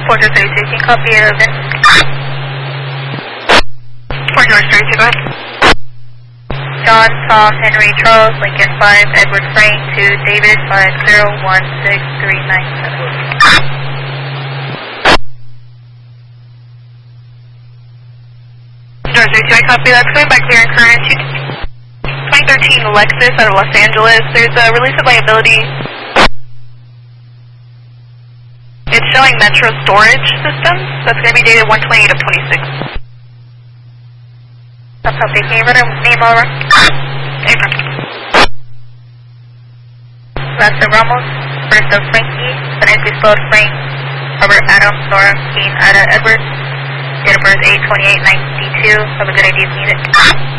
George 32, can you copy it over? Fort George 32, go ahead. John, Tom, Henry, Charles, Lincoln 5, Edward, Frank 2, David 5016397. George 32, I copy that. It's going back clear and current. 2013 Lexus out of Los Angeles. There's a release of liability. It's showing Metro Storage Systems. That's going to be dated 1/28 of 26. That's okay. Can you run a name over? Abram. Lester Ramos. First of Frankie. Phonetically spelled Frank. Robert Adam. Nora. Keen. Ada. Edward. Date of birth 8/28/92. Have a good idea if you need it.